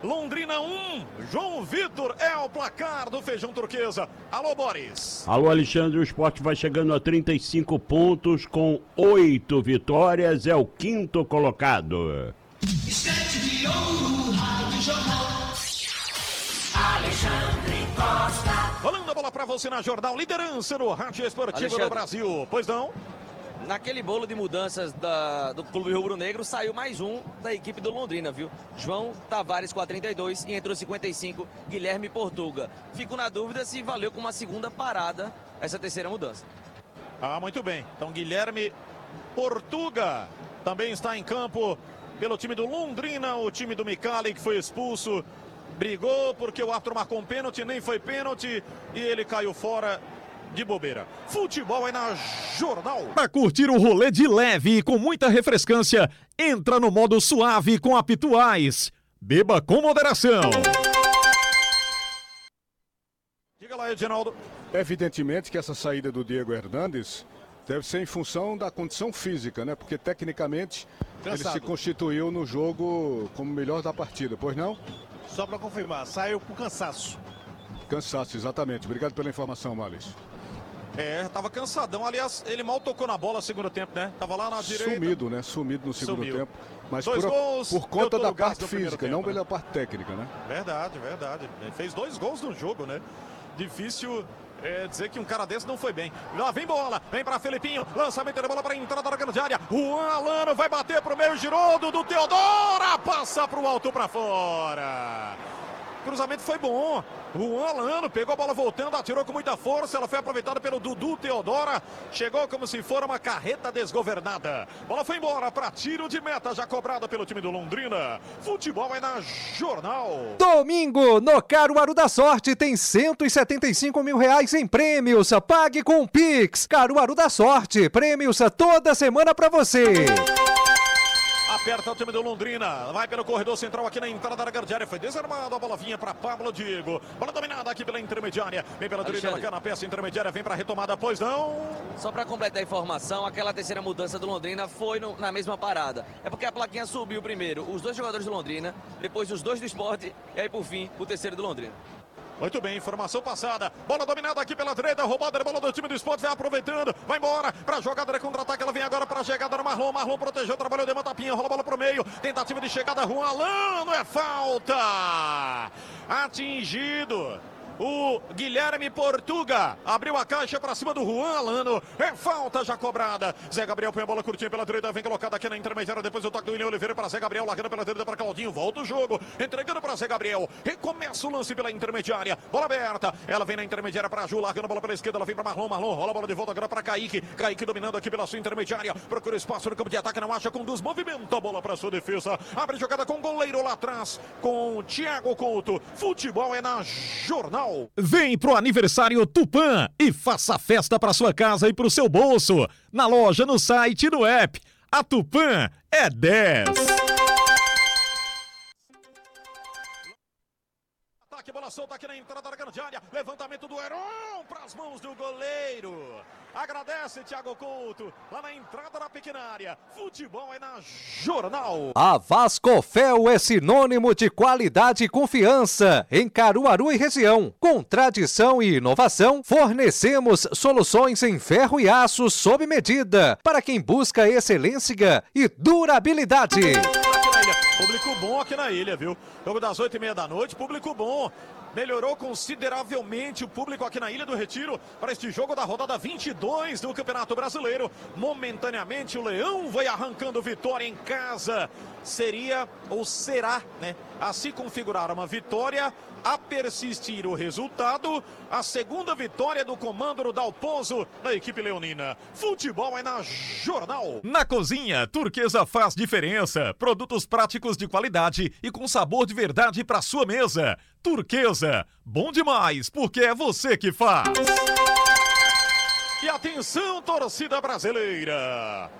Londrina 1, João Vitor é o placar do Feijão Turquesa. Alô, Boris. Alô, Alexandre, o Sport vai chegando a 35 pontos com 8 vitórias, é o quinto colocado. Alexandre Costa. Rolando a bola pra você na Jornal, liderança no rádio esportivo Alexandre, do Brasil. Pois não? Naquele bolo de mudanças do Clube Rubro-Negro, saiu mais um da equipe do Londrina, viu? João Tavares com a 32 e entrou 55, Guilherme Portuga. Fico na dúvida se valeu como uma segunda parada essa terceira mudança. Ah, muito bem. Então, Guilherme Portuga também está em campo pelo time do Londrina, o time do Micali, que foi expulso. Brigou porque o árbitro marcou um pênalti, nem foi pênalti e ele caiu fora de bobeira. Futebol é na Jornal. Para curtir o rolê de leve e com muita refrescância, entra no modo suave com a Pituais. Beba com moderação. Diga lá, Edinaldo. Evidentemente que essa saída do Diego Hernandes deve ser em função da condição física, né? Porque tecnicamente ele se constituiu no jogo como o melhor da partida, pois não? Só para confirmar, saiu por cansaço. Cansaço, exatamente. Obrigado pela informação, Males. Tava cansadão. Aliás, ele mal tocou na bola no segundo tempo, né? Tava lá na direita. Sumido, né? Sumido no segundo tempo. Mas gols, por conta da gás parte no primeiro física, tempo, não pela parte técnica, né? Verdade. Ele fez 2 gols no jogo, né? Difícil dizer que um cara desse não foi bem. Lá vem bola, vem pra Felipinho, lançamento de bola pra entrada da grande área. O Alano vai bater pro meio, girou do Teodora, passa pro alto pra fora. Cruzamento foi bom. O Alano pegou a bola voltando, atirou com muita força. Ela foi aproveitada pelo Dudu Teodora. Chegou como se for uma carreta desgovernada. Bola foi embora para tiro de meta, já cobrada pelo time do Londrina. Futebol é na Jornal. Domingo, no Caruaru da Sorte, tem 175 mil reais em prêmios. Pague com Pix. Caruaru da Sorte, prêmios toda semana para você. Aperta o time do Londrina, vai pelo corredor central aqui na entrada da grande área, foi desarmado, a bola vinha para Pablo Diego, bola dominada aqui pela intermediária, vem pela direita, ela cai na peça intermediária, vem para retomada, pois não? Só para completar a informação, aquela terceira mudança do Londrina foi na mesma parada, é porque a plaquinha subiu primeiro, os 2 jogadores do Londrina, depois os 2 do Sport, e aí por fim, o terceiro do Londrina. Muito bem, informação passada. Bola dominada aqui pela direita, roubada de bola do time do Sport, vai aproveitando, vai embora para jogada de contra-ataque, ela vem agora para a chegada do Marlon. Marlon protegeu, trabalhou, deu uma tapinha, rola a bola pro meio, tentativa de chegada, Juan Alano, é falta. Atingido. O Guilherme Portuga abriu a caixa para cima do Juan Alano. É falta já cobrada. Zé Gabriel põe a bola curtinha pela direita. Vem colocada aqui na intermediária. Depois o toque do William Oliveira para Zé Gabriel. Largando pela direita para Claudinho. Volta o jogo. Entregando para Zé Gabriel. Recomeça o lance pela intermediária. Bola aberta. Ela vem na intermediária para Ju. Largando a bola pela esquerda. Ela vem para Marlon. Marlon rola a bola de volta agora para Kaique. Kaique dominando aqui pela sua intermediária. Procura espaço no campo de ataque. Não acha. Conduz. Movimenta a bola para sua defesa. Abre jogada com o goleiro lá atrás. Com o Thiago Couto. Futebol é na Jornal. Vem pro aniversário Tupã e faça festa para sua casa e pro seu bolso. Na loja, no site e no app. A Tupã é 10. Ataque, bola solta aqui na entrada da grande área. Levantamento do Heron para as mãos do goleiro. Agradece Thiago Couto lá na entrada da pequena área. Futebol é na Jornal. A Vascofel é sinônimo de qualidade e confiança em Caruaru e região. Com tradição e inovação, fornecemos soluções em ferro e aço sob medida para quem busca excelência e durabilidade. Público bom aqui na ilha, viu? Jogo das 8h30 da noite, público bom. Melhorou consideravelmente o público aqui na Ilha do Retiro para este jogo da rodada 22 do Campeonato Brasileiro. Momentaneamente o Leão vai arrancando vitória em casa. Seria ou será, né? A se configurar uma vitória, a persistir o resultado, a segunda vitória do comando do Dalpozo da equipe leonina. Futebol é na Jornal. Na cozinha, Turquesa faz diferença. Produtos práticos de qualidade e com sabor de verdade para sua mesa. Turquesa, bom demais, porque é você que faz. E atenção, torcida brasileira.